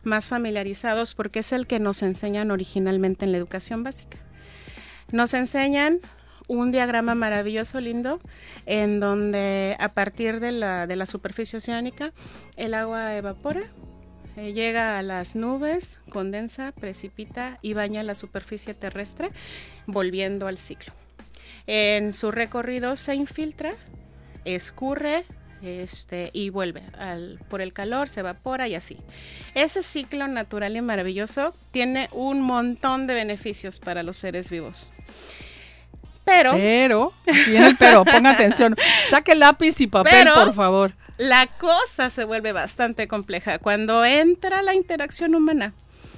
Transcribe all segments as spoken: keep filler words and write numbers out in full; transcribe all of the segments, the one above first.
más familiarizados porque es el que nos enseñan originalmente en la educación básica. Nos enseñan un diagrama maravilloso, lindo, en donde a partir de la, de la superficie oceánica el agua evapora, eh, llega a las nubes, condensa, precipita y baña la superficie terrestre, volviendo al ciclo. En su recorrido se infiltra, escurre este, y vuelve al, por el calor, se evapora y así. Ese ciclo natural y maravilloso tiene un montón de beneficios para los seres vivos. Pero, pero, viene el pero, ponga atención, saque lápiz y papel, pero, por favor. La cosa se vuelve bastante compleja cuando entra la interacción humana.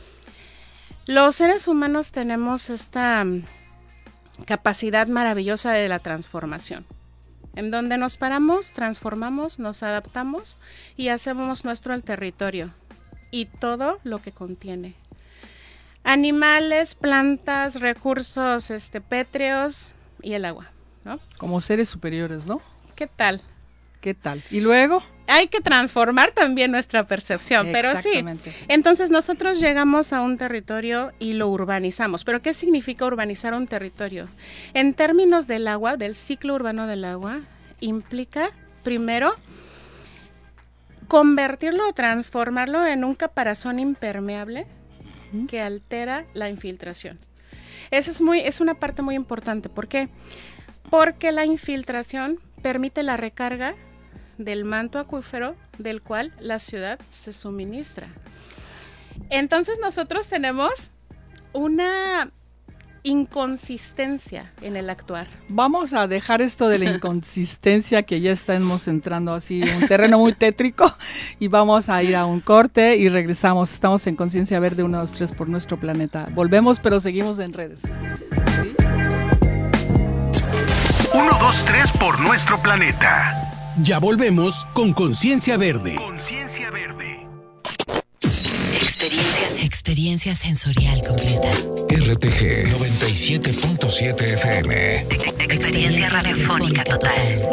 Los seres humanos tenemos esta capacidad maravillosa de la transformación. En donde nos paramos, transformamos, nos adaptamos y hacemos nuestro el territorio y todo lo que contiene. Animales, plantas, recursos este, pétreos y el agua, ¿no? Como seres superiores, ¿no? ¿Qué tal? ¿Qué tal? ¿Y luego? Hay que transformar también nuestra percepción, pero sí. Entonces nosotros llegamos a un territorio y lo urbanizamos. ¿Pero qué significa urbanizar un territorio? En términos del agua, del ciclo urbano del agua, implica, primero, convertirlo o transformarlo en un caparazón impermeable uh-huh. que altera la infiltración. Esa es, muy, es una parte muy importante. ¿Por qué? Porque la infiltración permite la recarga del manto acuífero del cual la ciudad se suministra. Entonces nosotros tenemos una inconsistencia en el actuar. Vamos a dejar esto de la inconsistencia que ya estamos entrando así en un terreno muy tétrico y vamos a ir a un corte y regresamos. Estamos en Conciencia Verde uno, dos, tres por nuestro planeta. Volvemos, pero seguimos en redes. ¿Sí? uno, dos, tres por nuestro planeta. Ya volvemos con Conciencia Verde. Conciencia Verde. Experiencia, experiencia sensorial completa. R T G noventa y siete punto siete F M. Experiencia radiofónica total.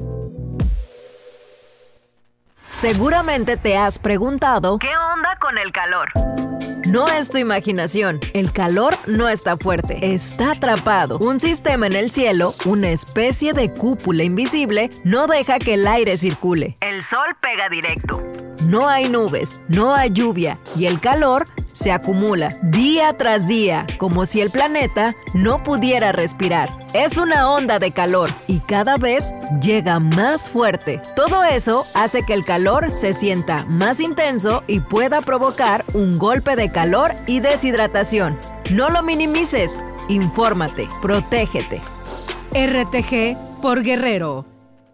Seguramente te has preguntado ¿qué onda con el calor? No es tu imaginación, el calor no está fuerte, está atrapado. Un sistema en el cielo, una especie de cúpula invisible, no deja que el aire circule. El sol pega directo. No hay nubes, no hay lluvia y el calor se acumula día tras día, como si el planeta no pudiera respirar. Es una onda de calor y cada vez llega más fuerte. Todo eso hace que el calor se sienta más intenso y pueda provocar un golpe de calor y deshidratación. No lo minimices, infórmate, protégete. R T G por Guerrero.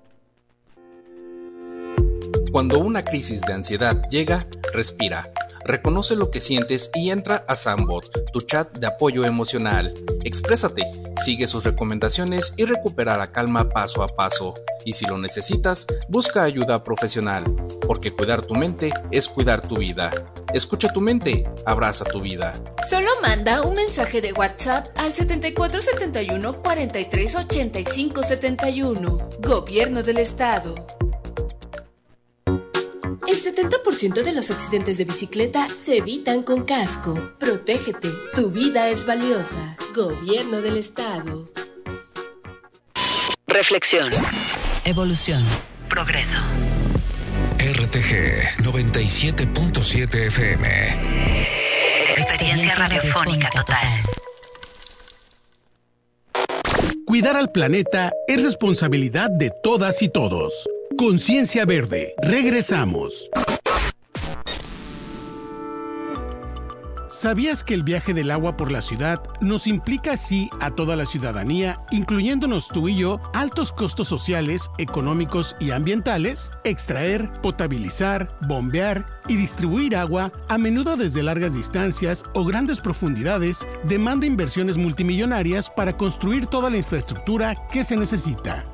Cuando una crisis de ansiedad llega, respira. Reconoce lo que sientes y entra a Sambot, tu chat de apoyo emocional. Exprésate, sigue sus recomendaciones y recupera la calma paso a paso. Y si lo necesitas, busca ayuda profesional, porque cuidar tu mente es cuidar tu vida. Escucha tu mente, abraza tu vida. Solo manda un mensaje de WhatsApp al setenta y cuatro setenta y uno cuarenta y tres ochenta y cinco setenta y uno. Gobierno del Estado. El setenta por ciento de los accidentes de bicicleta se evitan con casco. Protégete, tu vida es valiosa. Gobierno del Estado. Reflexión. Evolución. Progreso. R T G noventa y siete punto siete F M. Experiencia radiofónica total. Cuidar al planeta es responsabilidad de todas y todos. Conciencia Verde. Regresamos. ¿Sabías que el viaje del agua por la ciudad nos implica así a toda la ciudadanía, incluyéndonos tú y yo, altos costos sociales, económicos y ambientales? Extraer, potabilizar, bombear y distribuir agua, a menudo desde largas distancias o grandes profundidades, demanda inversiones multimillonarias para construir toda la infraestructura que se necesita.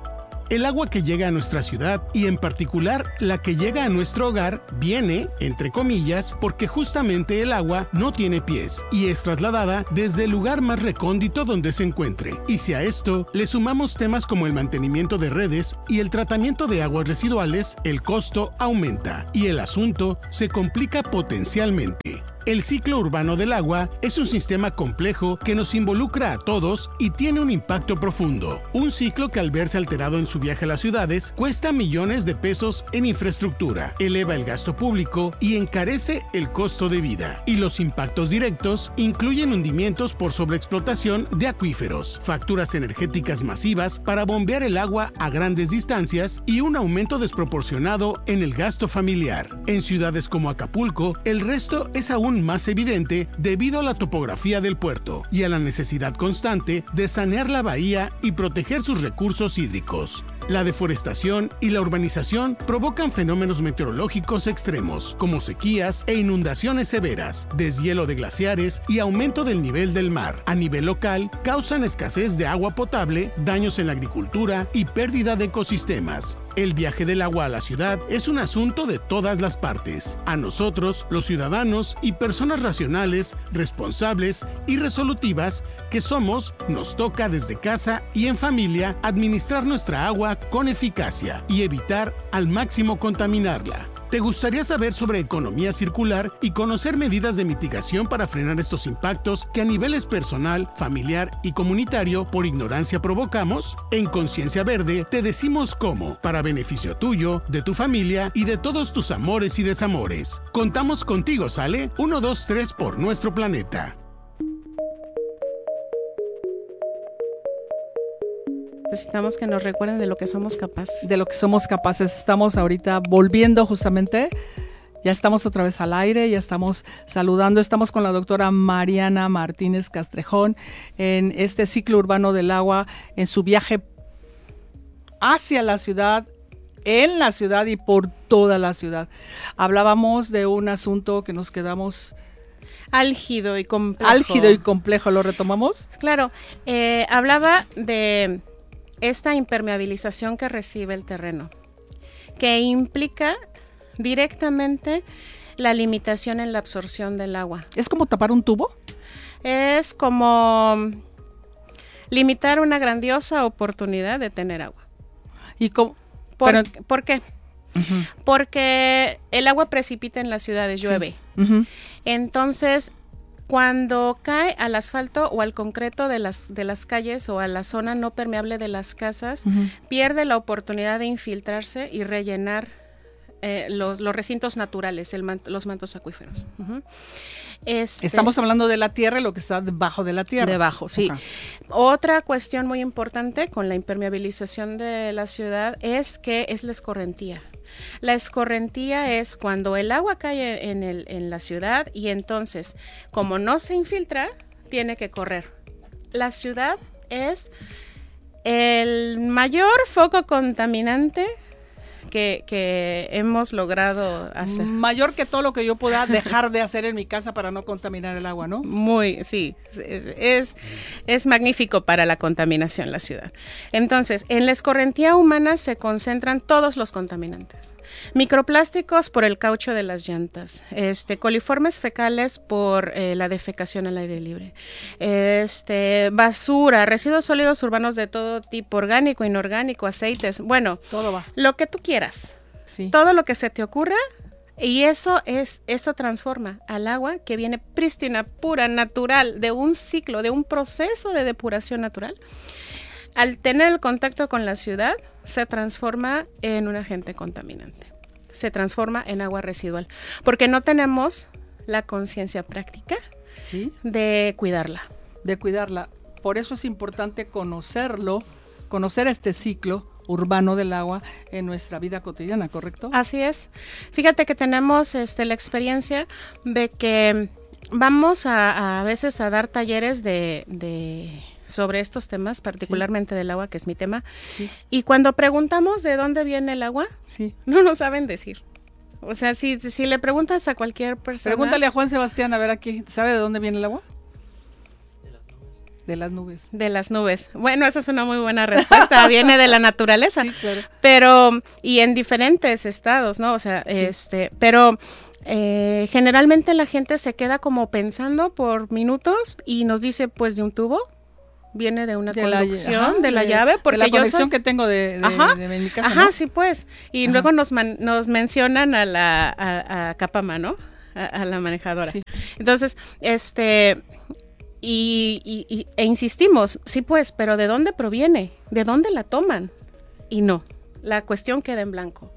El agua que llega a nuestra ciudad y en particular la que llega a nuestro hogar viene, entre comillas, porque justamente el agua no tiene pies y es trasladada desde el lugar más recóndito donde se encuentre. Y si a esto le sumamos temas como el mantenimiento de redes y el tratamiento de aguas residuales, el costo aumenta y el asunto se complica potencialmente. El ciclo urbano del agua es un sistema complejo que nos involucra a todos y tiene un impacto profundo. Un ciclo que al verse alterado en su viaje a las ciudades cuesta millones de pesos en infraestructura, eleva el gasto público y encarece el costo de vida. Y los impactos directos incluyen hundimientos por sobreexplotación de acuíferos, facturas energéticas masivas para bombear el agua a grandes distancias y un aumento desproporcionado en el gasto familiar. En ciudades como Acapulco, el resto es aún más evidente debido a la topografía del puerto y a la necesidad constante de sanear la bahía y proteger sus recursos hídricos. La deforestación y la urbanización provocan fenómenos meteorológicos extremos, como sequías e inundaciones severas, deshielo de glaciares y aumento del nivel del mar. A nivel local, causan escasez de agua potable, daños en la agricultura y pérdida de ecosistemas. El viaje del agua a la ciudad es un asunto de todas las partes. A nosotros, los ciudadanos y personas racionales, responsables y resolutivas que somos, nos toca desde casa y en familia administrar nuestra agua con eficacia y evitar al máximo contaminarla. ¿Te gustaría saber sobre economía circular y conocer medidas de mitigación para frenar estos impactos que a niveles personal, familiar y comunitario por ignorancia provocamos? En Conciencia Verde te decimos cómo, para beneficio tuyo, de tu familia y de todos tus amores y desamores. Contamos contigo, ¿sale? uno, dos, tres por nuestro planeta. Necesitamos que nos recuerden de lo que somos capaces. De lo que somos capaces. Estamos ahorita volviendo justamente. Ya estamos otra vez al aire, ya estamos saludando. Estamos con la doctora Mariana Martínez Castrejón en este ciclo urbano del agua, en su viaje hacia la ciudad, en la ciudad y por toda la ciudad. Hablábamos de un asunto que nos quedamos... Álgido y complejo. Álgido y complejo, ¿lo retomamos? Claro, eh, hablaba de esta impermeabilización que recibe el terreno, que implica directamente la limitación en la absorción del agua. ¿Es como tapar un tubo? Es como limitar una grandiosa oportunidad de tener agua. ¿Y cómo? ¿Por, Pero, ¿por qué? Uh-huh. Porque el agua precipita en las ciudades, llueve. Sí. Uh-huh. Entonces, cuando cae al asfalto o al concreto de las, de las calles o a la zona no permeable de las casas, uh-huh. pierde la oportunidad de infiltrarse y rellenar eh, los, los recintos naturales, el man, los mantos acuíferos. Uh-huh. Este, Estamos hablando de la tierra y lo que está debajo de la tierra. Debajo, sí. Okay. Otra cuestión muy importante con la impermeabilización de la ciudad es que es la escorrentía. La escorrentía es cuando el agua cae en, el, en la ciudad y entonces, como no se infiltra, tiene que correr. La ciudad es el mayor foco contaminante que, que hemos logrado hacer. Mayor que todo lo que yo pueda dejar de hacer en mi casa para no contaminar el agua, ¿no? Muy, sí, es, es magnífico para la contaminación la ciudad. Entonces, en la escorrentía humana se concentran todos los contaminantes. Microplásticos por el caucho de las llantas, este, coliformes fecales por eh, la defecación al aire libre, este, basura, residuos sólidos urbanos de todo tipo, orgánico, inorgánico, aceites, bueno, todo va. Lo que tú quieras, sí. Todo lo que se te ocurra, y eso es, eso transforma al agua que viene prístina, pura, natural, de un ciclo, de un proceso de depuración natural. Al tener el contacto con la ciudad, se transforma en un agente contaminante, se transforma en agua residual, porque no tenemos la conciencia práctica, ¿sí?, de cuidarla. De cuidarla. Por eso es importante conocerlo, conocer este ciclo urbano del agua en nuestra vida cotidiana, ¿correcto? Así es. Fíjate que tenemos este, la experiencia de que vamos a, a veces a dar talleres de... de sobre estos temas, particularmente sí. del agua, que es mi tema, sí. Y cuando preguntamos de dónde viene el agua, sí. no nos saben decir. O sea, si, si le preguntas a cualquier persona... Pregúntale a Juan Sebastián, a ver aquí, ¿sabe de dónde viene el agua? De las nubes. De las nubes. Bueno, esa es una muy buena respuesta, viene de la naturaleza. Sí, claro. Pero, y en diferentes estados, ¿no? O sea, sí. este, pero eh, generalmente la gente se queda como pensando por minutos y nos dice, pues, de un tubo. Viene de una de conducción, la, ajá, de la de, llave. Porque de la yo conexión soy... que tengo de, de, ajá, de, de mi casa, ajá, ¿no? sí, pues. Y ajá. luego nos, man, nos mencionan a la a, a Capama, ¿no? A, a la manejadora. Sí. Entonces, este... Y, y, y, e insistimos, sí pues, pero ¿de dónde proviene? ¿De dónde la toman? Y no, la cuestión queda en blanco.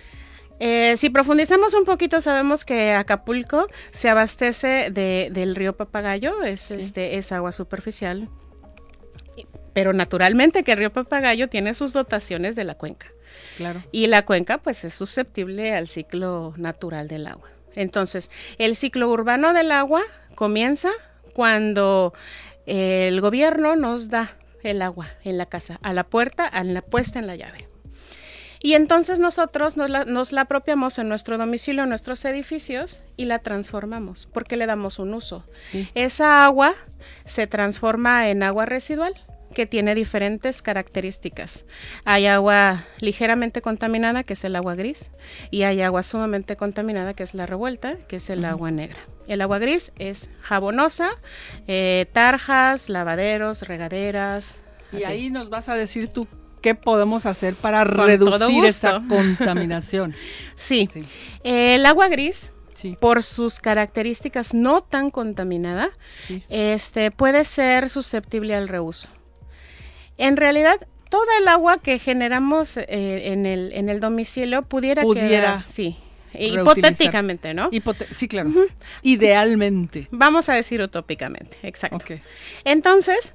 Eh, si profundizamos un poquito, sabemos que Acapulco se abastece de, del río Papagayo, es, sí. este, es agua superficial, pero naturalmente que el río Papagayo tiene sus dotaciones de la cuenca. Claro. Y la cuenca pues es susceptible al ciclo natural del agua. Entonces, el ciclo urbano del agua comienza cuando eh, el gobierno nos da el agua en la casa, a la puerta, a la puesta en la llave. Y entonces nosotros nos la, nos la apropiamos en nuestro domicilio, en nuestros edificios, y la transformamos, porque le damos un uso. Sí. Esa agua se transforma en agua residual, que tiene diferentes características. Hay agua ligeramente contaminada, que es el agua gris, y hay agua sumamente contaminada, que es la revuelta, que es el uh-huh. agua negra. El agua gris es jabonosa, eh, tarjas, lavaderos, regaderas. Y así. Ahí nos vas a decir tú qué podemos hacer para Con reducir esa contaminación. Sí, sí. Eh, el agua gris, sí. por sus características no tan contaminada, sí. este, puede ser susceptible al reuso. En realidad, toda el agua que generamos eh, en, el, en el domicilio pudiera, pudiera quedar, sí, hipotéticamente, ¿no? Hipote- sí, claro. Uh-huh. Idealmente. Vamos a decir utópicamente, exacto. Okay. Entonces,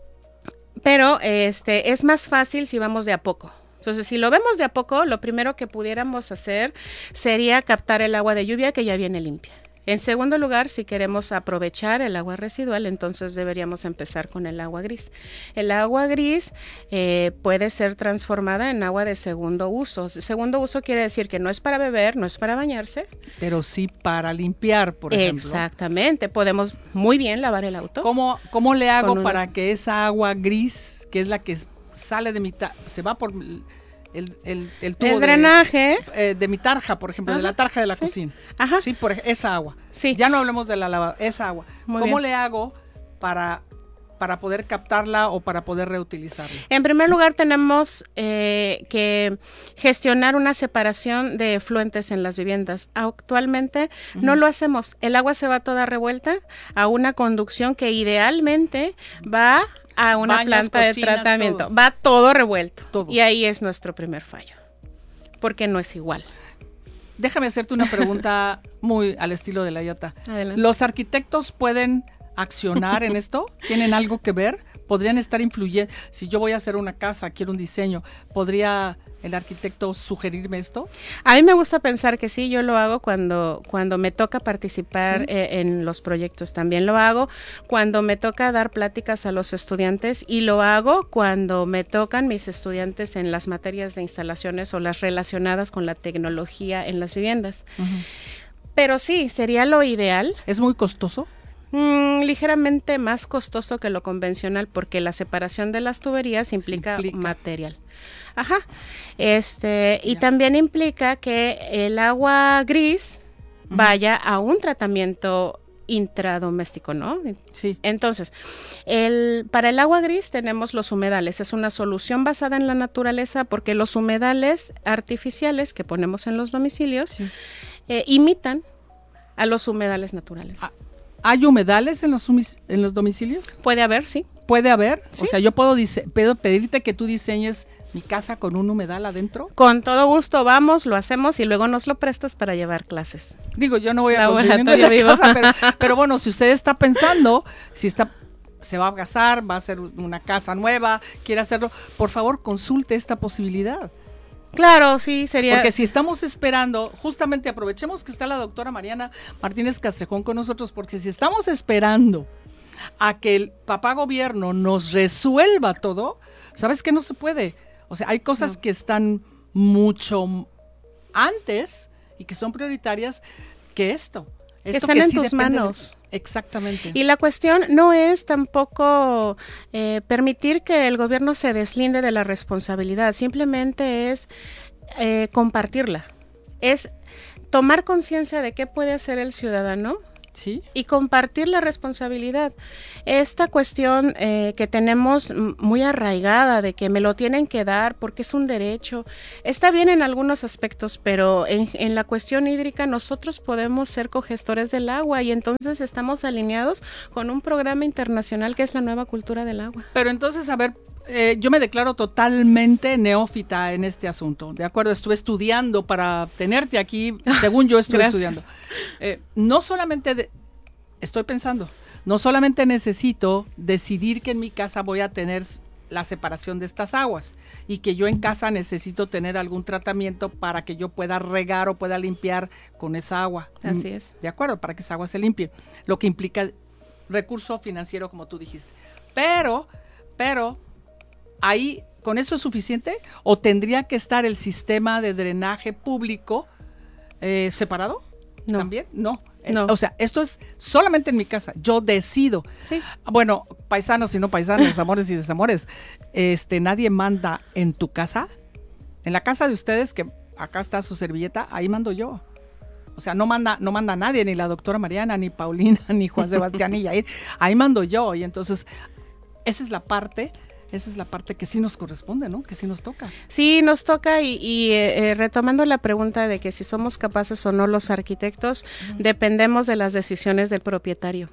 pero este es más fácil si vamos de a poco. Entonces, si lo vemos de a poco, lo primero que pudiéramos hacer sería captar el agua de lluvia que ya viene limpia. En segundo lugar, si queremos aprovechar el agua residual, entonces deberíamos empezar con el agua gris. El agua gris eh, puede ser transformada en agua de segundo uso. Segundo uso quiere decir que no es para beber, no es para bañarse. Pero sí para limpiar, por ejemplo. Exactamente, podemos muy bien lavar el auto. ¿Cómo, cómo le hago una... para que esa agua gris, que es la que sale de mi... Ta- se va por... El, el, el tubo el drenaje de, eh, de mi tarja, por ejemplo, ajá, de la tarja de la sí. cocina. Ajá. Sí, por esa agua. Sí. Ya no hablemos de la lavadora, esa agua. Muy ¿Cómo bien. le hago para, para poder captarla o para poder reutilizarla? En primer lugar, tenemos eh, que gestionar una separación de efluentes en las viviendas. Actualmente uh-huh. no lo hacemos. El agua se va toda revuelta a una conducción que idealmente va a una Baños, planta cocinas, de tratamiento. Todo. Va todo revuelto. Todo. Y ahí es nuestro primer fallo, porque no es igual. Déjame hacerte una pregunta muy al estilo de la Yata. Adelante. ¿Los arquitectos pueden accionar en esto? ¿Tienen algo que ver? ¿Podrían estar influyendo? Si yo voy a hacer una casa, quiero un diseño, ¿podría el arquitecto sugerirme esto? A mí me gusta pensar que sí, yo lo hago cuando, cuando me toca participar ¿Sí? eh, en los proyectos. También lo hago cuando me toca dar pláticas a los estudiantes y lo hago cuando me tocan mis estudiantes en las materias de instalaciones o las relacionadas con la tecnología en las viviendas. Uh-huh. Pero sí, sería lo ideal. ¿Es muy costoso? Mm, ligeramente más costoso que lo convencional porque la separación de las tuberías implica, implica. material. Ajá. Este, y también implica que el agua gris uh-huh. vaya a un tratamiento intradoméstico, ¿no? Sí. Entonces, el, para el agua gris tenemos los humedales. Es una solución basada en la naturaleza porque los humedales artificiales que ponemos en los domicilios sí. eh, imitan a los humedales naturales. Ah. ¿Hay humedales en los, en los domicilios? Puede haber, sí. ¿Puede haber? ¿Sí? O sea, yo puedo, dise- puedo pedirte que tú diseñes mi casa con un humedal adentro. Con todo gusto, vamos, lo hacemos y luego nos lo prestas para llevar clases. Digo, yo no voy a construir ninguna casa, pero, pero bueno, si usted está pensando, si está se va a casar, va a hacer una casa nueva, quiere hacerlo, por favor, consulte esta posibilidad. Claro, sí, sería... Porque si estamos esperando, justamente aprovechemos que está la doctora Mariana Martínez Castrejón con nosotros, porque si estamos esperando a que el papá gobierno nos resuelva todo, ¿sabes qué? No se puede. O sea, hay cosas no. que están mucho antes y que son prioritarias que esto. Esto Están que en sí tus depende manos. de- exactamente. Y la cuestión no es tampoco eh, permitir que el gobierno se deslinde de la responsabilidad, simplemente es eh, compartirla, es tomar conciencia de qué puede hacer el ciudadano. Sí. Y compartir la responsabilidad. Esta cuestión eh, que tenemos muy arraigada de que me lo tienen que dar porque es un derecho, está bien en algunos aspectos, pero en, en la cuestión hídrica nosotros podemos ser cogestores del agua y entonces estamos alineados con un programa internacional que es la nueva cultura del agua. Pero entonces, a ver, eh, yo me declaro totalmente neófita en este asunto, ¿de acuerdo? Estuve estudiando para tenerte aquí, según yo estuve Gracias. estudiando. Eh, no solamente, de, estoy pensando, no solamente necesito decidir que en mi casa voy a tener la separación de estas aguas y que yo en casa necesito tener algún tratamiento para que yo pueda regar o pueda limpiar con esa agua. Así es. De acuerdo, para que esa agua se limpie, lo que implica recurso financiero, como tú dijiste. Pero, pero, ahí, ¿con eso es suficiente? ¿O tendría que estar el sistema de drenaje público eh, separado? No. ¿También? No. No. O sea, esto es solamente en mi casa. Yo decido. Sí. Bueno, paisanos y no paisanos, amores y desamores, este, nadie manda en tu casa. En la casa de ustedes, que acá está su servilleta, ahí mando yo. O sea, no manda, no manda nadie, ni la doctora Mariana, ni Paulina, ni Juan Sebastián, ni Yair. Ahí mando yo. Y entonces, esa es la parte, esa es la parte que sí nos corresponde, ¿no? Que sí nos toca. Sí, nos toca y, y eh, retomando la pregunta de que si somos capaces o no los arquitectos, uh-huh. dependemos de las decisiones del propietario.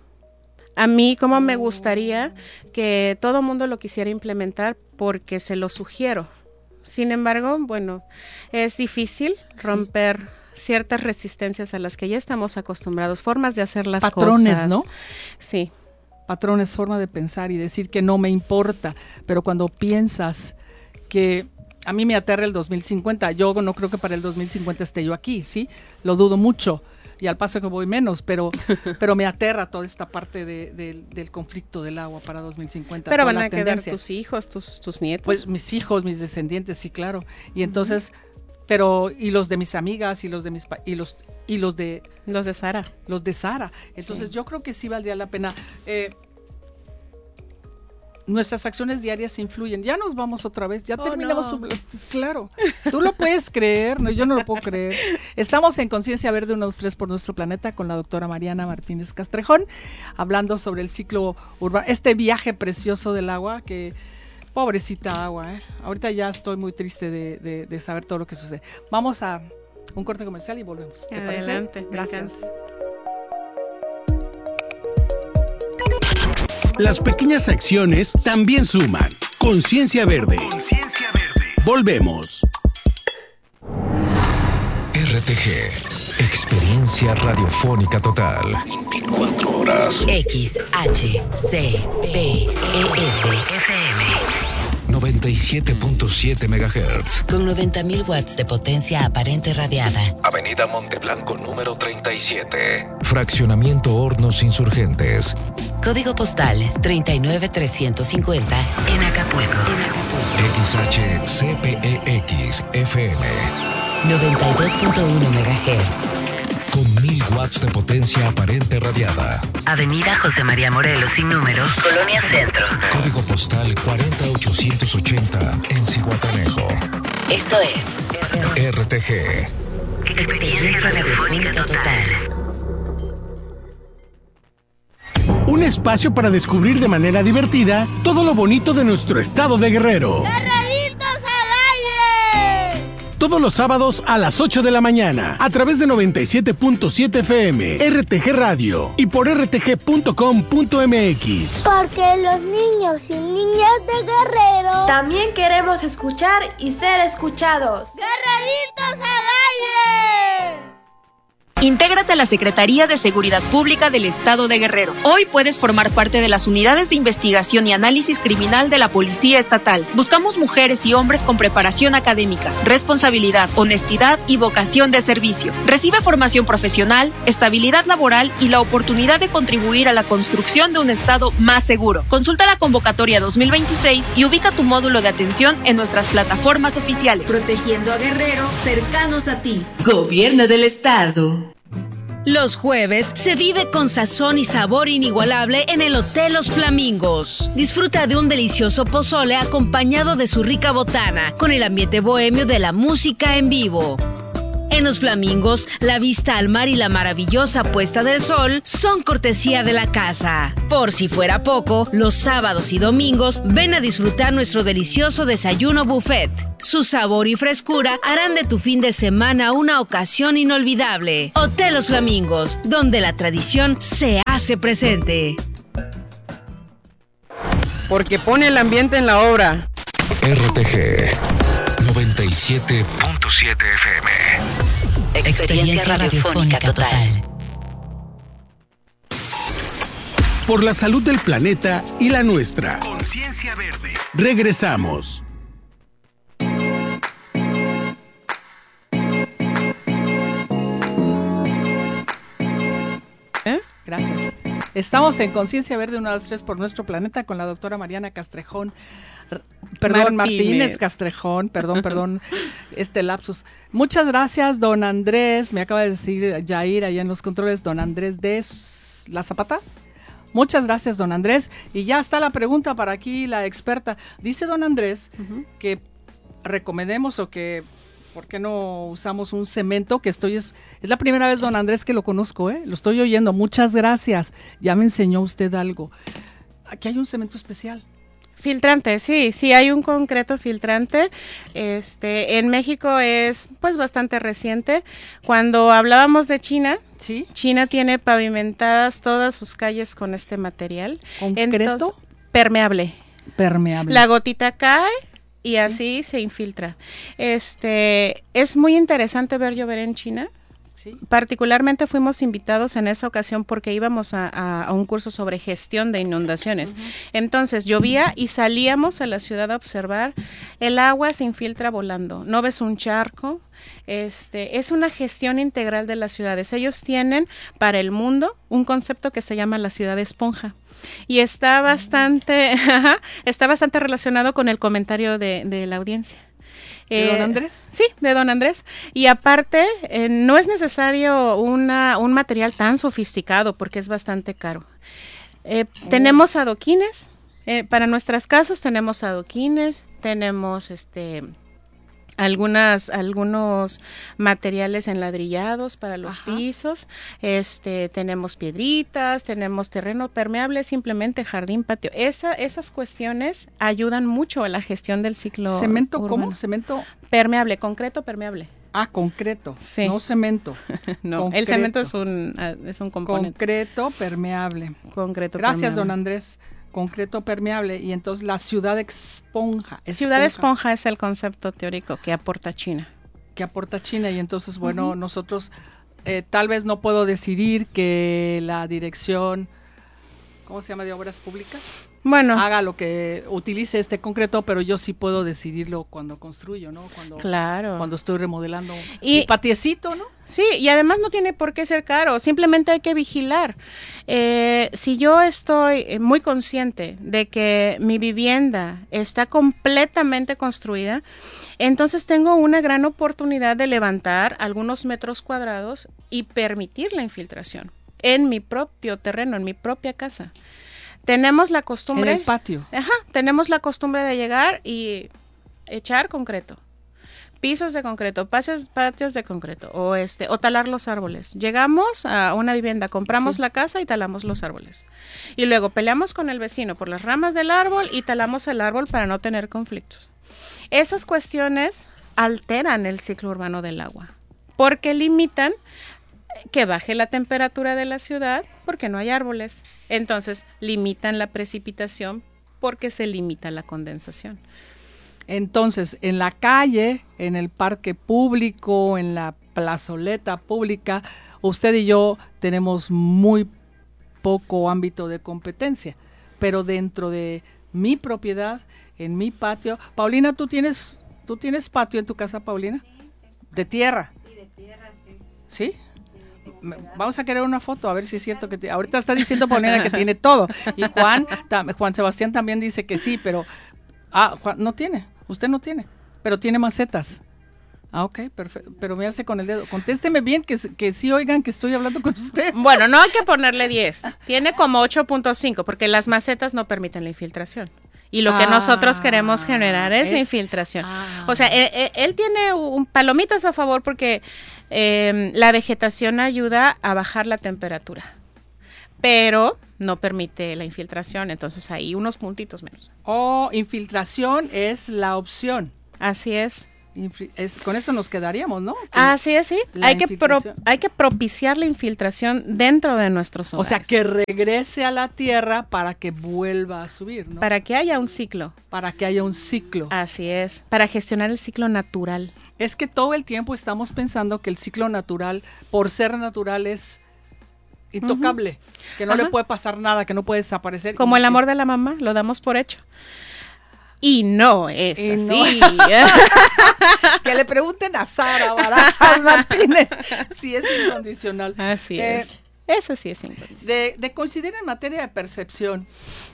A mí, como me gustaría que todo mundo lo quisiera implementar porque se lo sugiero. Sin embargo, bueno, es difícil romper sí. ciertas resistencias a las que ya estamos acostumbrados, formas de hacer las Patrones, cosas. Patrones, ¿no? Sí. Patrones, forma de pensar y decir que no me importa, pero cuando piensas que a mí me aterra el dos mil cincuenta, yo no creo que para el dos mil cincuenta esté yo aquí, ¿sí? Lo dudo mucho y al paso que voy menos, pero pero me aterra toda esta parte de, de, del conflicto del agua para dos mil cincuenta. Pero van a quedar tus hijos, tus, tus nietos. Pues mis hijos, mis descendientes, sí, claro. Y entonces... Uh-huh. Pero, y los de mis amigas, y los de mis, y los, y los de... Los de Sara. Los de Sara. Entonces, sí. yo creo que sí valdría la pena. Eh, nuestras acciones diarias influyen. Ya nos vamos otra vez, ya oh, terminamos. No. Su, pues, claro, tú lo puedes creer, no, yo no lo puedo creer. Estamos en Conciencia Verde, unos tres por nuestro planeta, con la doctora Mariana Martínez Castrejón, hablando sobre el ciclo urbano, este viaje precioso del agua que... Pobrecita agua, ¿eh? Ahorita ya estoy muy triste de, de, de saber todo lo que sucede. Vamos a un corte comercial y volvemos. ¿Te Adelante, parece? Gracias. Las pequeñas acciones también suman. Conciencia Verde. Conciencia Verde. Volvemos. R T G. Experiencia radiofónica total. veinticuatro horas. X H C P E S F M. noventa y siete punto siete megahertz. Con noventa mil watts de potencia aparente radiada. Avenida Monteblanco número treinta y siete. Fraccionamiento Hornos Insurgentes. Código postal treinta y nueve trescientos cincuenta en Acapulco. X H C P E X F M. noventa y dos punto uno megahertz. Con mil watts de potencia aparente radiada. Avenida José María Morelos sin número, Colonia Centro. Código postal cuarenta ochocientos ochenta en Zihuatanejo. Esto es R T G. Experiencia radiofónica total. Un espacio para descubrir de manera divertida todo lo bonito de nuestro estado de Guerrero. ¡Guerreritos al aire! Todos los sábados a las ocho de la mañana, a través de noventa y siete punto siete F M, R T G Radio y por r t g punto com punto m x. Porque los niños y niñas de Guerrero también queremos escuchar y ser escuchados. ¡Guerreritos al aire! Intégrate a la Secretaría de Seguridad Pública del Estado de Guerrero. Hoy puedes formar parte de las unidades de investigación y análisis criminal de la Policía Estatal. Buscamos mujeres y hombres con preparación académica, responsabilidad, honestidad y vocación de servicio. Recibe formación profesional, estabilidad laboral y la oportunidad de contribuir a la construcción de un Estado más seguro. Consulta la convocatoria dos mil veintiséis y ubica tu módulo de atención en nuestras plataformas oficiales. Protegiendo a Guerrero, cercanos a ti. Gobierno del Estado. Los jueves se vive con sazón y sabor inigualable en el Hotel Los Flamingos. Disfruta de un delicioso pozole acompañado de su rica botana, con el ambiente bohemio de la música en vivo. En Los Flamingos, la vista al mar y la maravillosa puesta del sol son cortesía de la casa. Por si fuera poco, los sábados y domingos ven a disfrutar nuestro delicioso desayuno buffet. Su sabor y frescura harán de tu fin de semana una ocasión inolvidable. Hotel Los Flamingos, donde la tradición se hace presente. Porque pone el ambiente en la obra. R T G noventa y siete punto siete F M. Experiencia radiofónica total. Por la salud del planeta y la nuestra. Conciencia Verde. Regresamos. ¿Eh? Gracias. Estamos en Conciencia Verde, una, dos, tres por nuestro planeta con la doctora Mariana Castrejón. Perdón, Martínez, Martínez Castrejón, perdón, perdón, este lapsus. Muchas gracias, don Andrés, me acaba de decir Jair allá en los controles, don Andrés de La Zapata. Muchas gracias, don Andrés. Y ya está la pregunta para aquí la experta. Dice don Andrés uh-huh. que recomendemos o que, ¿por qué no usamos un cemento? Que estoy, es, es la primera vez, don Andrés, que lo conozco, ¿eh? Lo estoy oyendo. Muchas gracias. Ya me enseñó usted algo. Aquí hay un cemento especial. Filtrante, sí, sí hay un concreto filtrante. Este, en México es pues bastante reciente. Cuando hablábamos de China, ¿sí? China tiene pavimentadas todas sus calles con este material. ¿Concreto? Entonces, permeable. Permeable. La gotita cae y así ¿sí? se infiltra. Este, es muy interesante ver llover en China. ¿Sí? Particularmente fuimos invitados en esa ocasión porque íbamos a, a, a un curso sobre gestión de inundaciones. Uh-huh. Entonces llovía y salíamos a la ciudad a observar. El agua se infiltra volando, no ves un charco. Este, es una gestión integral de las ciudades. Ellos tienen para el mundo un concepto que se llama la ciudad esponja. Y está bastante, uh-huh. está bastante relacionado con el comentario de, de la audiencia. ¿De don Andrés? Eh, sí, de don Andrés. Y aparte, eh, no es necesario una, un material tan sofisticado porque es bastante caro. Eh, oh. Tenemos adoquines, eh, para nuestras casas tenemos adoquines, tenemos este... algunas algunos materiales enladrillados para los Ajá. pisos, este tenemos piedritas, tenemos terreno permeable, simplemente jardín, patio. Esa, esas cuestiones ayudan mucho a la gestión del ciclo ¿Cemento urbano. cómo? ¿Cemento? Permeable, concreto permeable. Ah, concreto, sí. No cemento. No, concreto. El cemento es un, es un componente. Concreto permeable. Concreto Gracias, permeable. don Andrés. Concreto permeable, y entonces la ciudad esponja, esponja. Ciudad esponja es el concepto teórico que aporta China. Que aporta China, y entonces, bueno, uh-huh. nosotros eh, tal vez no puedo decidir que la dirección, ¿cómo se llama?, de obras públicas, bueno, haga lo que utilice este concreto, pero yo sí puedo decidirlo cuando construyo, ¿no? Cuando, claro. Cuando estoy remodelando y, mi patiecito, ¿no? Sí, y además no tiene por qué ser caro, simplemente hay que vigilar. Eh, si yo estoy muy consciente de que mi vivienda está completamente construida, entonces tengo una gran oportunidad de levantar algunos metros cuadrados y permitir la infiltración en mi propio terreno, en mi propia casa. Tenemos la costumbre... En el patio. Ajá, tenemos la costumbre de llegar y echar concreto. Pisos de concreto, patios, patios de concreto, o este, o talar los árboles. Llegamos a una vivienda, compramos sí. la casa y talamos los árboles. Y luego peleamos con el vecino por las ramas del árbol y talamos el árbol para no tener conflictos. Esas cuestiones alteran el ciclo urbano del agua, porque limitan que baje la temperatura de la ciudad porque no hay árboles. Entonces limitan la precipitación porque se limita la condensación. Entonces, en la calle, en el parque público, en la plazoleta pública, usted y yo tenemos muy poco ámbito de competencia, pero dentro de mi propiedad, en mi patio. Paulina, ¿tú tienes, tú tienes patio en tu casa, Paulina? Sí. ¿De tierra? Sí, de tierra, sí. ¿Sí? Vamos a querer una foto, a ver si es cierto que te, ahorita está diciendo Paulina que tiene todo, y Juan, tam, Juan Sebastián también dice que sí, pero ah, Juan, no tiene, usted no tiene, pero tiene macetas. Ah, ok, perfecto. Pero me hace con el dedo. Contésteme bien, que, que sí oigan que estoy hablando con usted. Bueno, no hay que ponerle diez. Tiene como ocho punto cinco, porque las macetas no permiten la infiltración. Y lo que Ah, nosotros queremos generar es, es- la infiltración. ah. O sea, él, él- él tiene un palomitas a favor porque eh, la vegetación ayuda a bajar la temperatura, pero no permite la infiltración, entonces hay unos puntitos menos. O infiltración es la opción. Así es. Infi- es con eso nos quedaríamos, ¿no? Que Así es, sí. la Hay que, pro- infiltración. hay que propiciar la infiltración dentro de nuestros O hogares. sea, que regrese a la tierra para que vuelva a subir, ¿no? Para que haya un ciclo. Para que haya un ciclo. Así es, para gestionar el ciclo natural. Es que todo el tiempo estamos pensando que el ciclo natural, por ser natural, es intocable, que no Ajá. le puede pasar nada, que no puede desaparecer. Como Y el amor es- de la mamá, lo damos por hecho. Y no es Y así. no. Que le pregunten a Sara Barajas Martínez si es incondicional. Así Eh, es. Eso sí es incondicional. De, de coincidir en materia de percepción,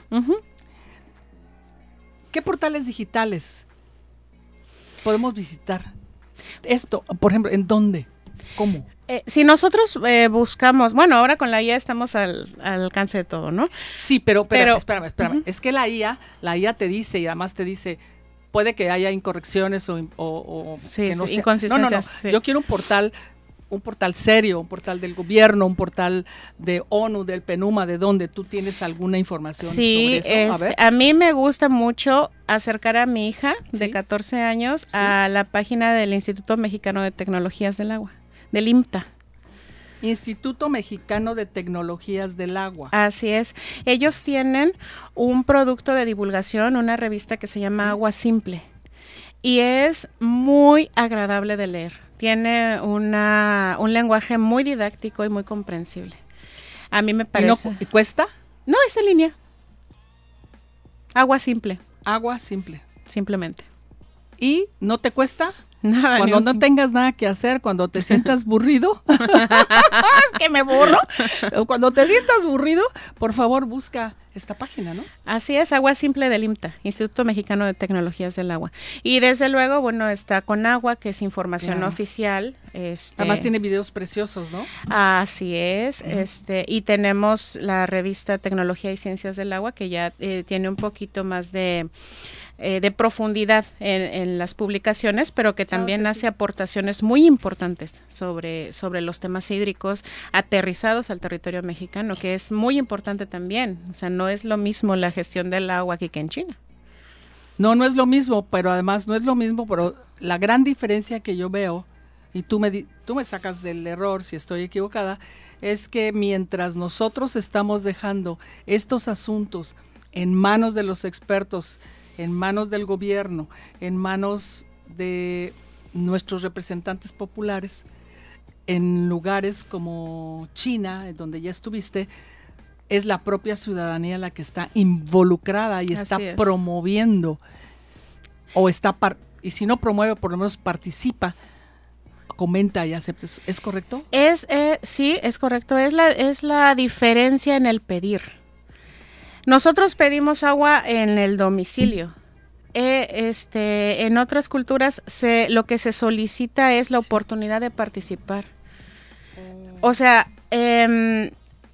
¿qué portales digitales podemos visitar? Esto, por ejemplo, ¿en dónde? ¿Cómo? Eh, si nosotros eh, buscamos, bueno, ahora con la I A estamos al, al alcance de todo, ¿no? Sí, pero, pero, Pero- espérame, espérame. Ujú. Es que la I A, la I A te dice y además te dice, puede que haya incorrecciones o, o, o Sí, que no sí, sea- inconsistencias, No, no, no. sí. Yo quiero un portal, un portal serio, un portal del gobierno, un portal de ONU, del PENUMA, de donde tú tienes alguna información Sí, sobre eso. A este, ver. a mí me gusta mucho acercar a mi hija de catorce años a la página del Instituto Mexicano de Tecnologías del Agua, del IMTA. Instituto Mexicano de Tecnologías del Agua. Así es. Ellos tienen un producto de divulgación, una revista que se llama Agua Simple. Y es muy agradable de leer. Tiene una, un lenguaje muy didáctico y muy comprensible. A mí me ¿Y no parece. cu- y cuesta? No, es en línea. Agua Simple. Agua simple. Simplemente. ¿Y no te cuesta? Nada, Cuando ni no un- tengas nada que hacer, cuando te sientas burrido. Es que me burro. Cuando te sientas burrido, por favor busca esta página, ¿no? Así es, Agua Simple del IMTA, Instituto Mexicano de Tecnologías del Agua. Y desde luego, bueno, está Conagua, que es información Claro. oficial. Este, Además tiene videos preciosos, ¿no? Así es, este, y tenemos la revista Tecnología y Ciencias del Agua, que ya eh, tiene un poquito más de, eh, de profundidad en, en las publicaciones, pero que también hace aportaciones muy importantes sobre, sobre los temas hídricos aterrizados al territorio mexicano, que es muy importante también. O sea, no es lo mismo la gestión del agua aquí que en China. No, no es lo mismo, pero además no es lo mismo, pero la gran diferencia que yo veo, y tú me, di- tú me sacas del error si estoy equivocada, es que mientras nosotros estamos dejando estos asuntos en manos de los expertos, en manos del gobierno, en manos de nuestros representantes populares, en lugares como China, en donde ya estuviste, es la propia ciudadanía la que está involucrada y está Así es. promoviendo, o está, par- y si no promueve, por lo menos participa, comenta y acepta. ¿Es correcto? Es, eh, sí, es correcto. Es la, es la diferencia en el pedir. Nosotros pedimos agua en el domicilio. Eh, este, en otras culturas se, lo que se solicita es la oportunidad de participar. O sea, em,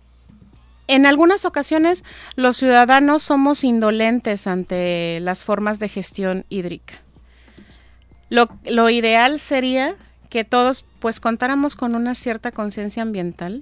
en algunas ocasiones los ciudadanos somos indolentes ante las formas de gestión hídrica. Lo, lo ideal sería que todos pues contáramos con una cierta conciencia ambiental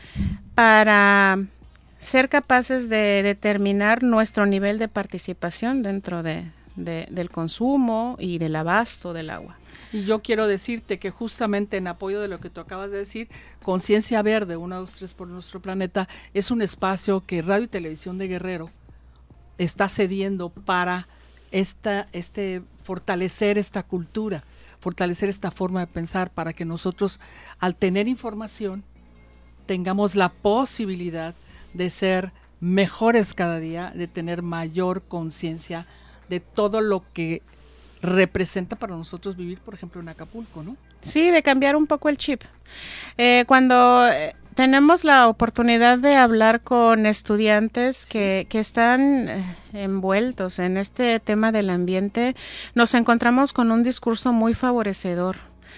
para ser capaces de determinar nuestro nivel de participación dentro de, de, del consumo y del abasto del agua. Y yo quiero decirte que justamente en apoyo de lo que tú acabas de decir, Conciencia Verde, uno, dos, tres por nuestro planeta, es un espacio que Radio y Televisión de Guerrero está cediendo para esta, este, fortalecer esta cultura, fortalecer esta forma de pensar, para que nosotros, al tener información, tengamos la posibilidad de ser mejores cada día, de tener mayor conciencia de todo lo que representa para nosotros vivir, por ejemplo, en Acapulco, ¿no? Sí, de cambiar un poco el chip. Eh, cuando eh, tenemos la oportunidad de hablar con estudiantes que, que están eh, envueltos en este tema del ambiente, nos encontramos con un discurso muy favorecedor.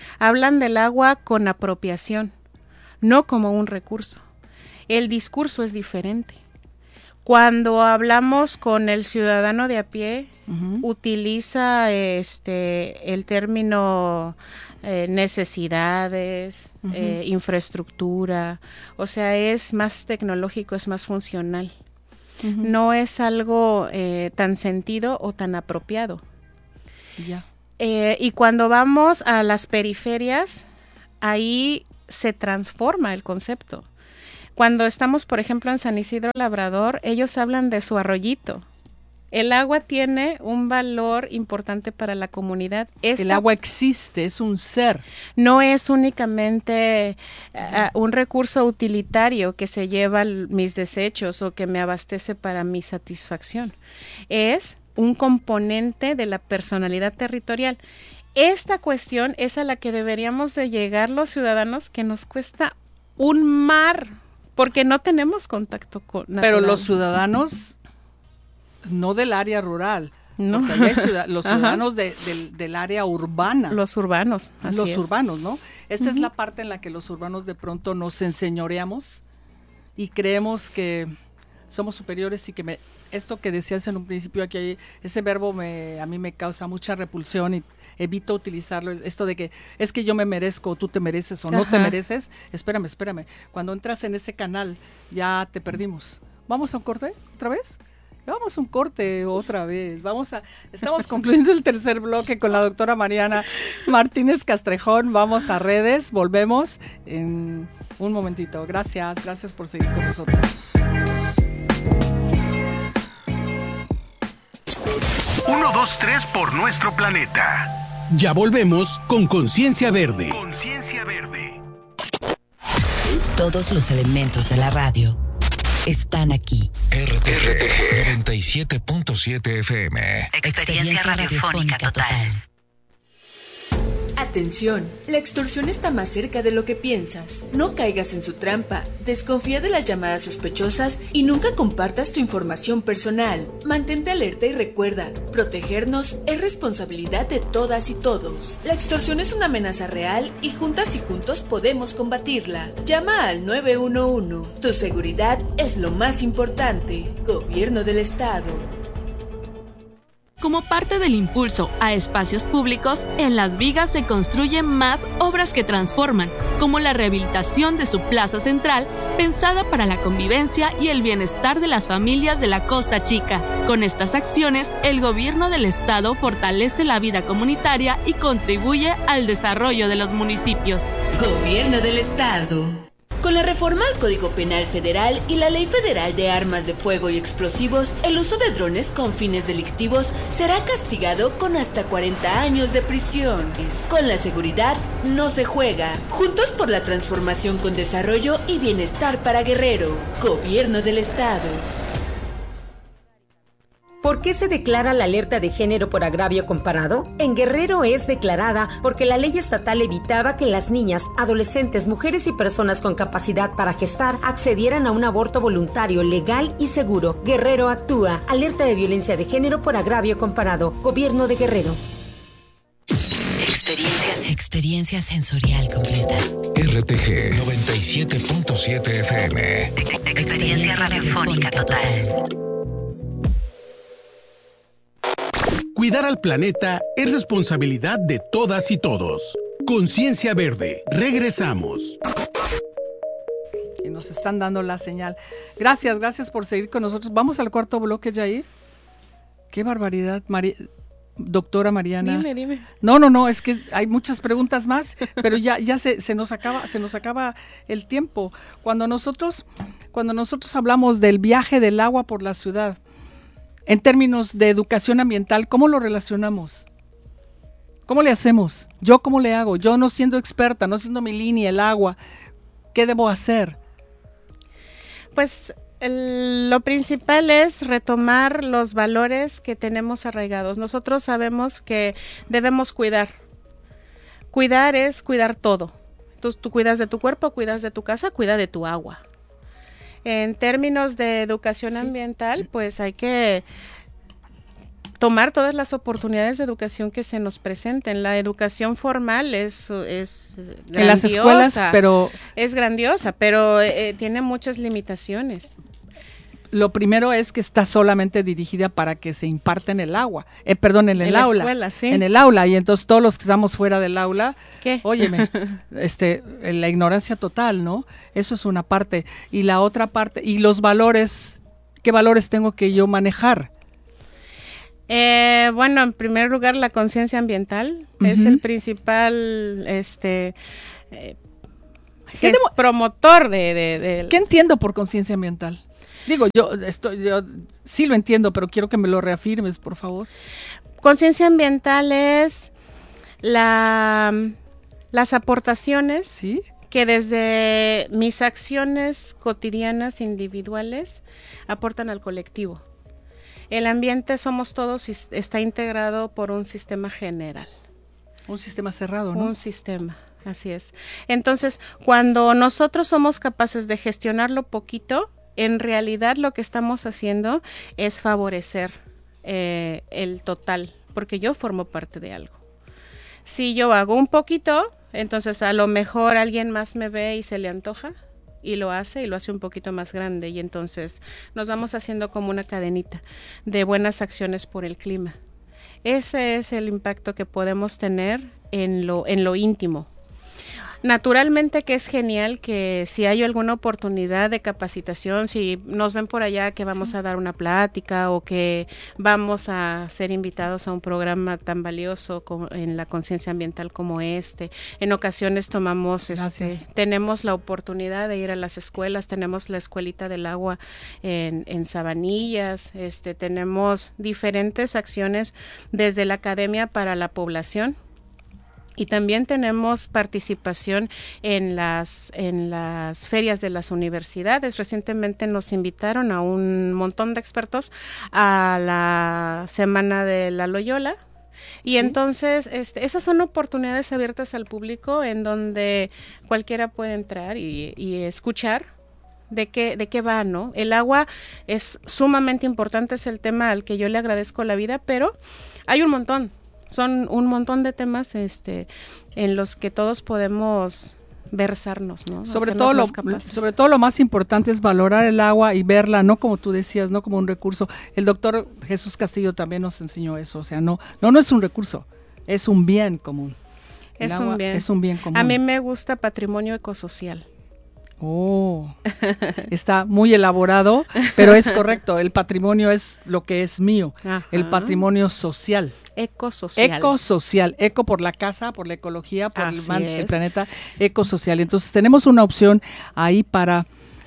hablan del agua con apropiación, no como un recurso. El discurso es diferente. Cuando hablamos con el ciudadano de a pie, uh-huh. utiliza este el término eh, necesidades, uh-huh. eh, infraestructura, o sea, es más tecnológico, es más funcional. Uh-huh. No es algo eh, tan sentido o tan apropiado. Ya. Eh, y cuando vamos a las periferias, ahí se transforma el concepto. Cuando estamos, por ejemplo, en San Isidro Labrador, ellos hablan de su arroyito. El agua tiene un valor importante para la comunidad. Esta, el agua existe, es un ser. No es únicamente uh, un recurso utilitario que se lleva l- mis desechos o que me abastece para mi satisfacción. Es un componente de la personalidad territorial. Esta cuestión es a la que deberíamos de llegar los ciudadanos, que nos cuesta un mar, porque no tenemos contacto con natural. Pero los ciudadanos no del área rural, no. Hay ciudad, los ciudadanos de, de, del área urbana. Los urbanos, así Los es. urbanos, ¿no? Esta uh-huh. es la parte en la que los urbanos de pronto nos enseñoreamos y creemos que somos superiores y que me, esto que decías en un principio aquí, ese verbo me, a mí me causa mucha repulsión y evito utilizarlo, esto de que es que yo me merezco o tú te mereces o Ajá. no te mereces. Espérame, espérame, cuando entras en ese canal ya te perdimos. ¿Vamos a un corte otra vez? Vamos a un corte otra vez. Vamos a, estamos concluyendo el tercer bloque con la doctora Mariana Martínez Castrejón. Vamos a redes, volvemos en un momentito. Gracias, gracias por seguir con nosotros. Uno, dos, tres por nuestro planeta. Ya volvemos con Conciencia Verde. Conciencia Verde. Todos los elementos de la radio están aquí. R T G noventa y siete punto siete F M. Experiencia, Experiencia radiofónica total. total. Atención, la extorsión está más cerca de lo que piensas. No caigas en su trampa, desconfía de las llamadas sospechosas y nunca compartas tu información personal. Mantente alerta y recuerda, protegernos es responsabilidad de todas y todos. La extorsión es una amenaza real y juntas y juntos podemos combatirla. Llama al nueve uno uno. Tu seguridad es lo más importante. Gobierno del Estado. Como parte del impulso a espacios públicos, en Las Vigas se construyen más obras que transforman, como la rehabilitación de su plaza central, pensada para la convivencia y el bienestar de las familias de la Costa Chica. Con estas acciones, el gobierno del estado fortalece la vida comunitaria y contribuye al desarrollo de los municipios. Gobierno del Estado. Con la reforma al Código Penal Federal y la Ley Federal de Armas de Fuego y Explosivos, el uso de drones con fines delictivos será castigado con hasta cuarenta años de prisión. Con la seguridad no se juega. Juntos por la transformación con desarrollo y bienestar para Guerrero. Gobierno del Estado. ¿Por qué se declara la alerta de género por agravio comparado? En Guerrero es declarada porque la ley estatal evitaba que las niñas, adolescentes, mujeres y personas con capacidad para gestar accedieran a un aborto voluntario, legal y seguro. Guerrero actúa. Alerta de violencia de género por agravio comparado. Gobierno de Guerrero. Experiencia, experiencia sensorial completa. R T G noventa y siete punto siete F M. Experiencia, experiencia radiofónica total. Cuidar al planeta es responsabilidad de todas y todos. Conciencia Verde. Regresamos. Y nos están dando la señal. Gracias, gracias por seguir con nosotros. Vamos al cuarto bloque, Yair. Qué barbaridad, Mari... doctora Mariana. Dime, dime. No, no, no, es que hay muchas preguntas más, pero ya, ya se, se nos acaba, se nos acaba el tiempo. Cuando nosotros, cuando nosotros hablamos del viaje del agua por la ciudad, en términos de educación ambiental, ¿cómo lo relacionamos? ¿Cómo le hacemos? ¿Yo cómo le hago? Yo no siendo experta, no siendo mi línea, el agua, ¿qué debo hacer? Pues el, lo principal es retomar los valores que tenemos arraigados. Nosotros sabemos que debemos cuidar. Cuidar es cuidar todo. Tú, tú cuidas de tu cuerpo, cuidas de tu casa, cuida de tu agua. En términos de educación sí. ambiental, pues hay que tomar todas las oportunidades de educación que se nos presenten. La educación formal es, es grandiosa. En las escuelas, pero... Es grandiosa, pero eh, tiene muchas limitaciones. Lo primero es que está solamente dirigida para que se imparta en el agua, eh, perdón, en el en aula, la escuela, sí. en el aula, y entonces todos los que estamos fuera del aula, ¿qué? Óyeme, este, la ignorancia total, ¿no? Eso es una parte, y la otra parte, y los valores, ¿qué valores tengo que yo manejar? Eh, bueno, en primer lugar, la conciencia ambiental uh-huh. es el principal, este, eh, es promotor de, de, de... ¿Qué entiendo por conciencia ambiental? Digo, yo estoy, yo sí lo entiendo, pero quiero que me lo reafirmes, por favor. Conciencia ambiental es la, las aportaciones ¿sí? que desde mis acciones cotidianas individuales aportan al colectivo. El ambiente somos todos y está integrado por un sistema general. Un sistema cerrado, ¿no? Un sistema, así es. Entonces, cuando nosotros somos capaces de gestionarlo poquito, en realidad lo que estamos haciendo es favorecer eh, el total, porque yo formo parte de algo. Si yo hago un poquito, entonces a lo mejor alguien más me ve y se le antoja y lo hace y lo hace un poquito más grande, y entonces nos vamos haciendo como una cadenita de buenas acciones por el clima. Ese es el impacto que podemos tener en lo, en lo íntimo. Naturalmente que es genial que si hay alguna oportunidad de capacitación, si nos ven por allá que vamos sí. a dar una plática o que vamos a ser invitados a un programa tan valioso como en la conciencia ambiental como este, en ocasiones tomamos, este, tenemos la oportunidad de ir a las escuelas, tenemos la escuelita del agua en, en Sabanillas, este, tenemos diferentes acciones desde la academia para la población. Y también tenemos participación en las, en las ferias de las universidades. Recientemente nos invitaron a un montón de expertos a la Semana de la Loyola. Y ¿sí? entonces este, esas son oportunidades abiertas al público en donde cualquiera puede entrar y, y escuchar de qué, de qué va, ¿no? El agua es sumamente importante, es el tema al que yo le agradezco la vida, pero hay un montón. Son un montón de temas este, en los que todos podemos versarnos, ¿no? Sobre todo, lo, sobre todo lo más importante es valorar el agua y verla, no como tú decías, no como un recurso. El doctor Jesús Castillo también nos enseñó eso, o sea, no, no, no es un recurso, es un bien común. El es agua un bien. Es un bien común. A mí me gusta patrimonio ecosocial. Oh, está muy elaborado, pero es correcto, el patrimonio es lo que es mío, Ajá. el patrimonio social. Ecosocial. Ecosocial, eco por la casa, por la ecología, por el, man, el planeta, ecosocial. Entonces tenemos una opción ahí para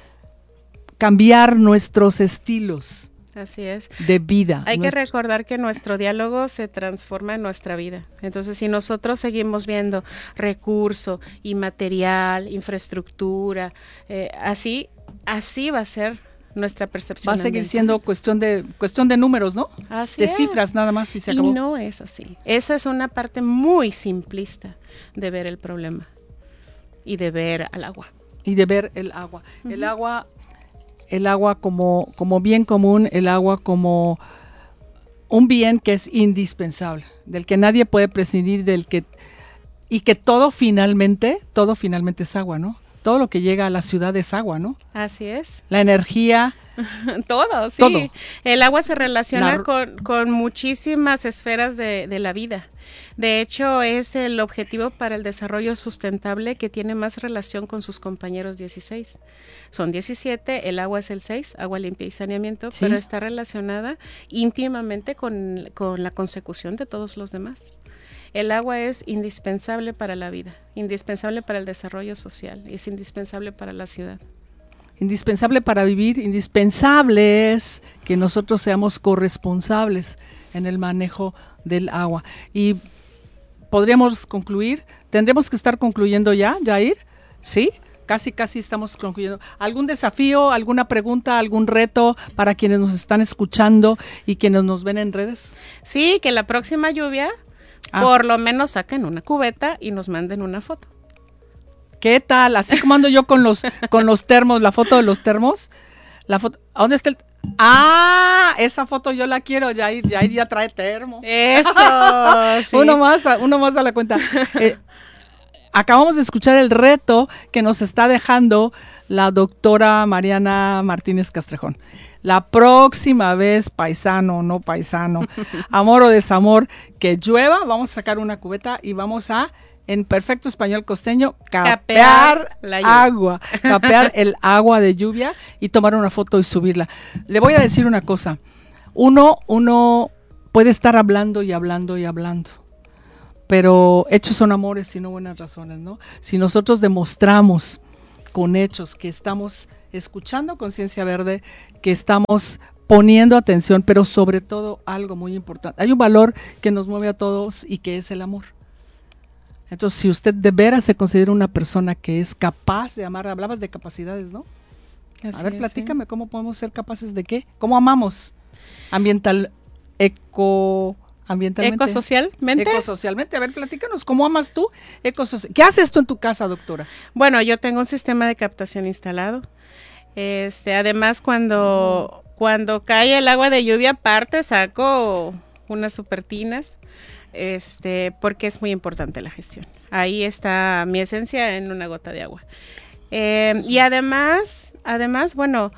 cambiar nuestros estilos. Así es. De vida. Hay nuestro... que recordar que nuestro diálogo se transforma en nuestra vida. Entonces, si nosotros seguimos viendo recurso, inmaterial, infraestructura, eh, así, así va a ser nuestra percepción. Va a seguir ambiental. Siendo cuestión de cuestión de números, ¿no? Así de es. Cifras nada más y se acabó. Y no es así. Esa es una parte muy simplista de ver el problema y de ver al agua. Y de ver el agua. Uh-huh. El agua... el agua como, como bien común, el agua como un bien que es indispensable, del que nadie puede prescindir, del que y que todo finalmente, todo finalmente es agua, ¿no? Todo lo que llega a la ciudad es agua, ¿no? Así es. La energía. Todo, sí. Todo. El agua se relaciona la... con, con muchísimas esferas de, de la vida. De hecho, es el objetivo para el desarrollo sustentable que tiene más relación con sus compañeros dieciséis. Son diecisiete, el agua es el seis, agua limpia y saneamiento, ¿sí? Pero está relacionada íntimamente con, con la consecución de todos los demás. El agua es indispensable para la vida, indispensable para el desarrollo social, es indispensable para la ciudad. Indispensable para vivir, indispensable es que nosotros seamos corresponsables en el manejo del agua. Y podríamos concluir, tendremos que estar concluyendo ya, Yair, ¿sí? Casi, casi estamos concluyendo. ¿Algún desafío, alguna pregunta, algún reto para quienes nos están escuchando y quienes nos ven en redes? Sí, que la próxima lluvia, ah. por lo menos saquen una cubeta y nos manden una foto. ¿Qué tal? Así como ando yo con los con los termos, la foto de los termos. La foto, ¿a dónde está el? Ah, esa foto yo la quiero, Yair, Yair ya trae termo. Eso, sí. Uno más, a, uno más a la cuenta. Eh, acabamos de escuchar el reto que nos está dejando la doctora Mariana Martínez Castrejón. La próxima vez, paisano, no paisano, amor o desamor, que llueva, vamos a sacar una cubeta y vamos a, en perfecto español costeño, capear, capear agua, capear el agua de lluvia y tomar una foto y subirla. Le voy a decir una cosa, uno, uno puede estar hablando y hablando y hablando, pero hechos son amores y no buenas razones, ¿no? Si nosotros demostramos con hechos que estamos escuchando Conciencia Verde, que estamos poniendo atención, pero sobre todo algo muy importante. Hay un valor que nos mueve a todos y que es el amor. Entonces, si usted de veras se considera una persona que es capaz de amar, hablabas de capacidades, ¿no? Así a ver, es, platícame, ¿sí? ¿Cómo podemos ser capaces de qué? ¿Cómo amamos? Ambiental, eco... ambientalmente. Ecosocialmente. Ecosocialmente. A ver, platícanos, ¿cómo amas tú? Ecosocial. ¿Qué haces tú en tu casa, doctora? Bueno, yo tengo un sistema de captación instalado. Este, además, cuando, mm. cuando cae el agua de lluvia, aparte saco unas supertinas, este, porque es muy importante la gestión. Ahí está mi esencia en una gota de agua. Eh, sí, sí. Y además, además, bueno,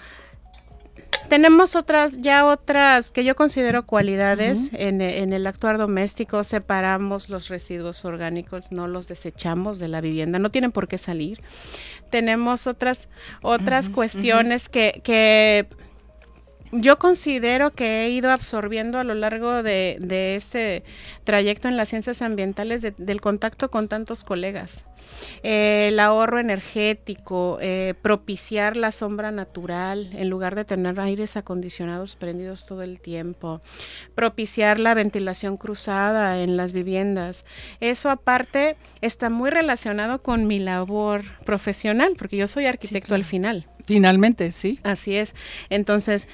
tenemos otras, ya otras que yo considero cualidades uh-huh. en, en el actuar doméstico. Separamos los residuos orgánicos, no los desechamos de la vivienda, no tienen por qué salir. Tenemos otras, otras uh-huh, cuestiones uh-huh. que, que yo considero que he ido absorbiendo a lo largo de, de este trayecto en las ciencias ambientales, de, del contacto con tantos colegas. Eh, el ahorro energético, eh, propiciar la sombra natural en lugar de tener aires acondicionados prendidos todo el tiempo, propiciar la ventilación cruzada en las viviendas. Eso aparte está muy relacionado con mi labor profesional, porque yo soy arquitecto sí, claro. al final. Finalmente, sí. Así es. Entonces,